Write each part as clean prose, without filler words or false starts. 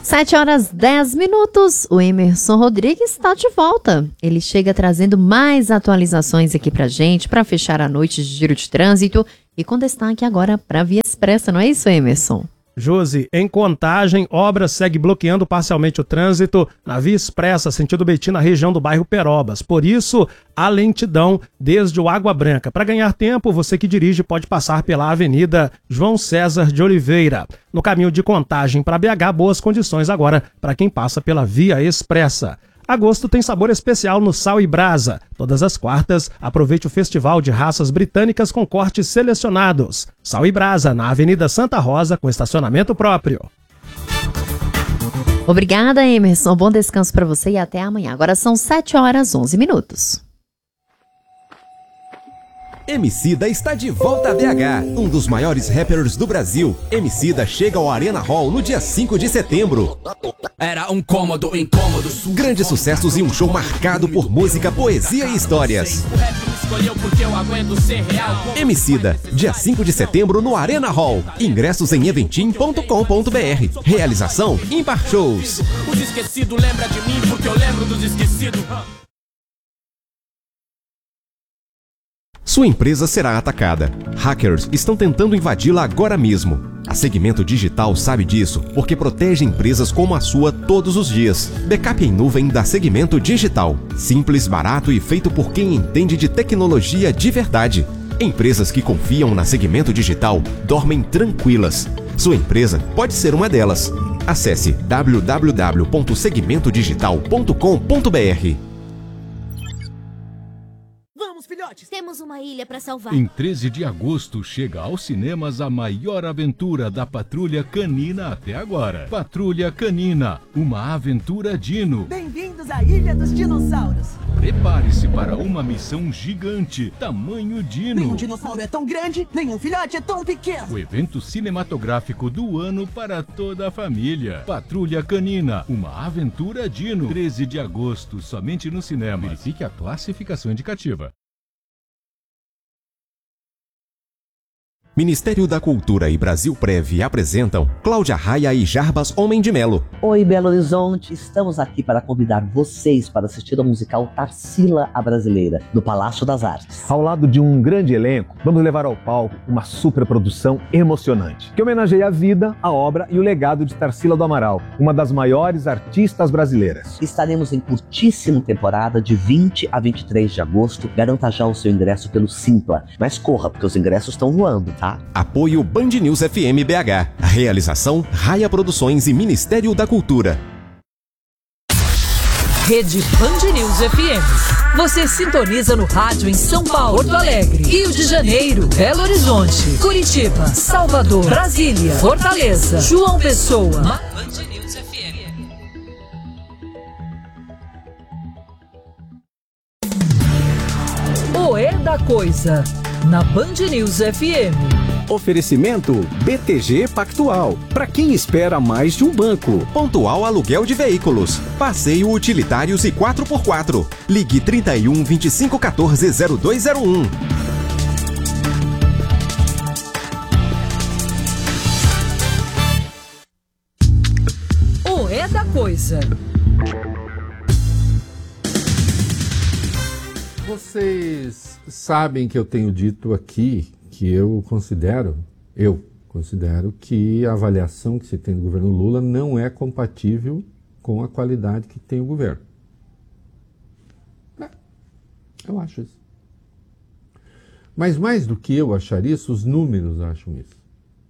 7h10. O Emerson Rodrigues está de volta. Ele chega trazendo mais atualizações aqui pra gente, para fechar a noite de giro de trânsito e com destaque agora para a Via Expressa, não é isso, Emerson? Josi, em Contagem, obra segue bloqueando parcialmente o trânsito na Via Expressa, sentido Betim, na região do bairro Perobas. Por isso, a lentidão desde o Água Branca. Para ganhar tempo, você que dirige pode passar pela Avenida João César de Oliveira. No caminho de Contagem para BH, boas condições agora para quem passa pela Via Expressa. Agosto tem sabor especial no Sal e Brasa. Todas as quartas, aproveite o Festival de Raças Britânicas com cortes selecionados. Sal e Brasa, na Avenida Santa Rosa, com estacionamento próprio. Obrigada, Emerson. Bom descanso para você e até amanhã. Agora são 7h11. Emicida está de volta a BH, um dos maiores rappers do Brasil. Emicida chega ao Arena Hall no dia 5 de setembro. Era um cômodo incômodo. Grandes sucessos e um show marcado por música, poesia e histórias. Emicida, dia 5 de setembro no Arena Hall. Ingressos em eventim.com.br. Realização Ímpar Shows. Os esquecidos lembram de mim porque eu lembro dos esquecidos. Sua empresa será atacada. Hackers estão tentando invadi-la agora mesmo. A Segmento Digital sabe disso porque protege empresas como a sua todos os dias. Backup em nuvem da Segmento Digital. Simples, barato e feito por quem entende de tecnologia de verdade. Empresas que confiam na Segmento Digital dormem tranquilas. Sua empresa pode ser uma delas. Acesse www.segmentodigital.com.br. Filhotes, temos uma ilha para salvar. Em 13 de agosto chega aos cinemas a maior aventura da Patrulha Canina até agora. Patrulha Canina, uma aventura dino. Bem-vindos à Ilha dos Dinossauros. Prepare-se para uma missão gigante, tamanho dino. Nenhum dinossauro é tão grande, nenhum filhote é tão pequeno. O evento cinematográfico do ano para toda a família. Patrulha Canina, uma aventura dino. 13 de agosto, somente no cinema. Verifique a classificação indicativa. Ministério da Cultura e Brasil Prev apresentam Cláudia Raia e Jarbas Homem de Melo. Oi, Belo Horizonte. Estamos aqui para convidar vocês para assistir ao musical Tarsila a Brasileira, no Palácio das Artes. Ao lado de um grande elenco, vamos levar ao palco uma superprodução emocionante, que homenageia a vida, a obra e o legado de Tarsila do Amaral, uma das maiores artistas brasileiras. Estaremos em curtíssima temporada de 20 a 23 de agosto. Garanta já o seu ingresso pelo Simpla. Mas corra, porque os ingressos estão voando, tá? Apoio Band News FM BH. Realização Raia Produções e Ministério da Cultura. Rede Band News FM. Você sintoniza no rádio em São Paulo, Porto Alegre, Rio de Janeiro, Belo Horizonte, Curitiba, Salvador, Brasília, Fortaleza, João Pessoa. Band News FM. O É da Coisa, na Band News FM. Oferecimento BTG Pactual. Para quem espera mais de um banco. Pontual Aluguel de Veículos. Passeio Utilitários e 4x4. Ligue 31 25 14 0201. O É da Coisa. Vocês sabem que eu tenho dito aqui que eu considero que a avaliação que se tem do governo Lula não é compatível com a qualidade que tem o governo. Eu acho isso. Mas mais do que eu achar isso, os números acham isso.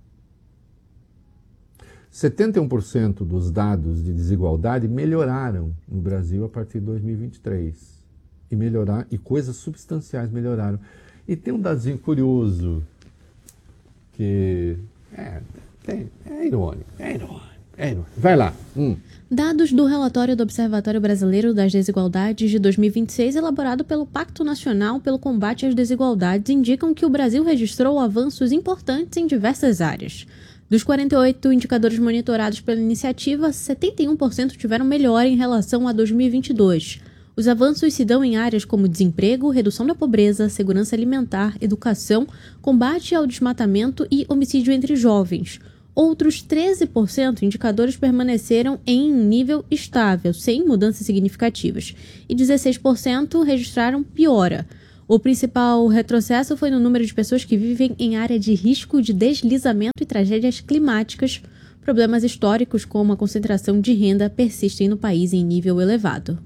71% dos dados de desigualdade melhoraram no Brasil a partir de 2023. E coisas substanciais melhoraram. E tem um dadozinho curioso, que é irônico. Vai lá. Dados do relatório do Observatório Brasileiro das Desigualdades de 2026, elaborado pelo Pacto Nacional pelo Combate às Desigualdades, indicam que o Brasil registrou avanços importantes em diversas áreas. Dos 48 indicadores monitorados pela iniciativa, 71% tiveram melhora em relação a 2022. Os avanços se dão em áreas como desemprego, redução da pobreza, segurança alimentar, educação, combate ao desmatamento e homicídio entre jovens. Outros 13% indicadores permaneceram em nível estável, sem mudanças significativas, e 16% registraram piora. O principal retrocesso foi no número de pessoas que vivem em área de risco de deslizamento e tragédias climáticas. Problemas históricos como a concentração de renda persistem no país em nível elevado.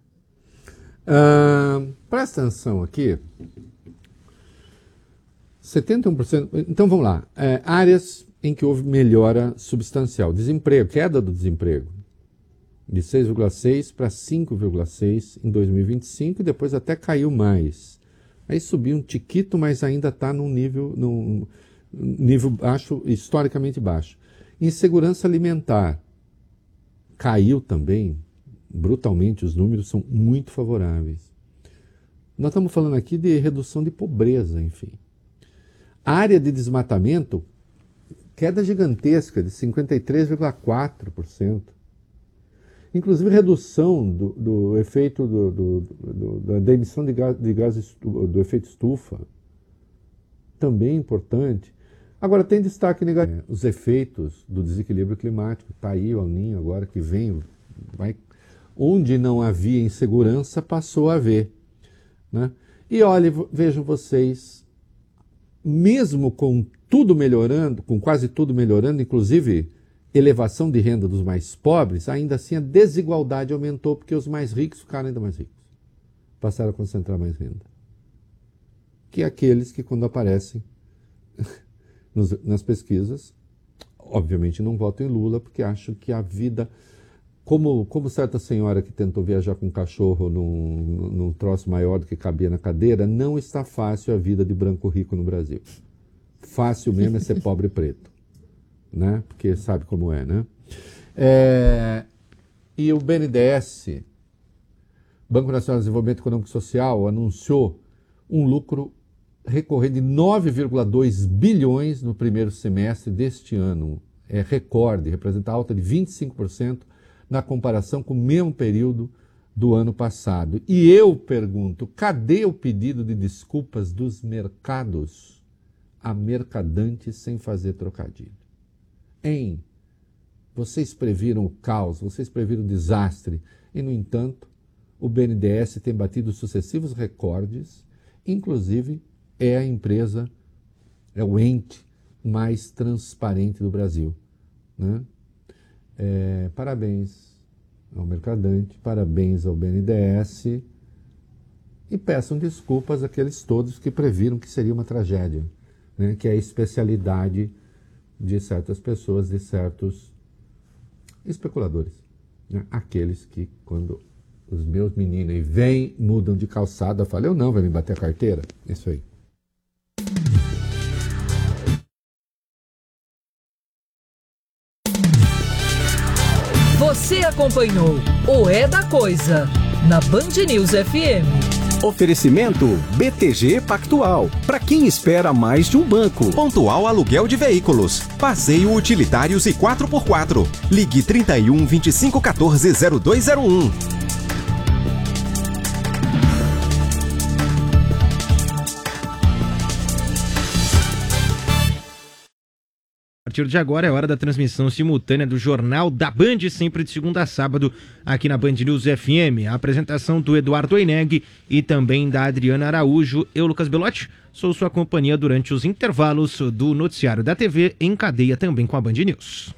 Presta atenção aqui. 71%. Então vamos lá. Áreas em que houve melhora substancial. Desemprego, queda do desemprego. De 6,6 para 5,6 em 2025 e depois até caiu mais. Aí subiu um tiquito, mas ainda está num nível baixo, historicamente baixo. Insegurança alimentar caiu também, brutalmente, os números são muito favoráveis. Nós estamos falando aqui de redução de pobreza, enfim. A área de desmatamento, queda gigantesca de 53,4%. Inclusive redução do efeito da emissão de gases do efeito estufa, também importante. Agora tem destaque negativo, os efeitos do desequilíbrio climático, está aí o El Niño agora que vem, onde não havia insegurança passou a haver, né? E olha, vejam vocês, mesmo com tudo melhorando, com quase tudo melhorando, inclusive elevação de renda dos mais pobres, ainda assim a desigualdade aumentou porque os mais ricos ficaram ainda mais ricos, passaram a concentrar mais renda, que aqueles que quando aparecem nas pesquisas, obviamente não votam em Lula, porque acham que a vida, como certa senhora que tentou viajar com um cachorro num troço maior do que cabia na cadeira, não está fácil a vida de branco rico no Brasil. Fácil mesmo é ser pobre preto, né? Porque sabe como é, né? E o BNDES, Banco Nacional de Desenvolvimento Econômico e Social, anunciou um lucro recorrente de 9,2 bilhões no primeiro semestre deste ano. É recorde, representa alta de 25% na comparação com o mesmo período do ano passado. E eu pergunto, cadê o pedido de desculpas dos mercados a mercadantes sem fazer trocadilho? Vocês previram o caos, vocês previram o desastre, e, no entanto, o BNDES tem batido sucessivos recordes, inclusive é a empresa, é o ente mais transparente do Brasil, né? Parabéns ao mercadante, parabéns ao BNDES e peçam desculpas àqueles todos que previram que seria uma tragédia, né? Que é a especialidade de certas pessoas, de certos especuladores, né? Aqueles que, quando os meus meninos vêm, mudam de calçada, eu falo, eu não, vai me bater a carteira? Isso aí. Você acompanhou o É da Coisa na Band News FM. Oferecimento BTG Pactual. Para quem espera mais de um banco. Pontual Aluguel de Veículos. Passeio Utilitários e 4x4. Ligue 31 25 14 0201. A partir de agora é hora da transmissão simultânea do Jornal da Band, sempre de segunda a sábado, aqui na Band News FM. A apresentação do Eduardo Oineg e também da Adriana Araújo. Eu, Lucas Belotti, sou sua companhia durante os intervalos do noticiário da TV, em cadeia também com a Band News.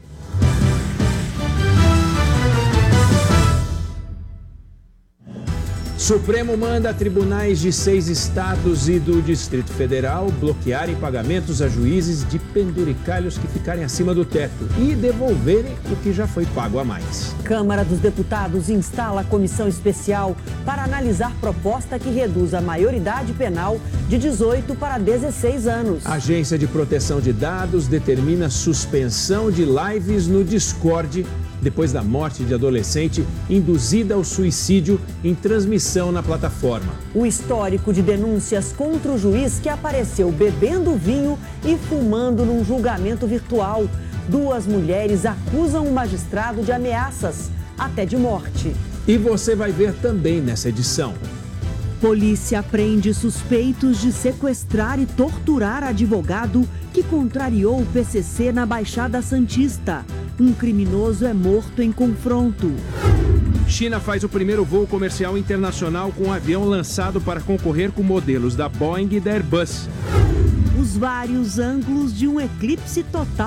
Supremo manda tribunais de 6 estados e do Distrito Federal bloquearem pagamentos a juízes de penduricalhos que ficarem acima do teto e devolverem o que já foi pago a mais. Câmara dos Deputados instala a comissão especial para analisar proposta que reduz a maioridade penal de 18 para 16 anos. A Agência de Proteção de Dados determina suspensão de lives no Discord depois da morte de adolescente induzida ao suicídio em transmissão na plataforma. O histórico de denúncias contra o juiz que apareceu bebendo vinho e fumando num julgamento virtual. 2 mulheres acusam o magistrado de ameaças, até de morte. E você vai ver também nessa edição. Polícia prende suspeitos de sequestrar e torturar advogado que contrariou o PCC na Baixada Santista. Um criminoso é morto em confronto. China faz o primeiro voo comercial internacional com um avião lançado para concorrer com modelos da Boeing e da Airbus. Os vários ângulos de um eclipse total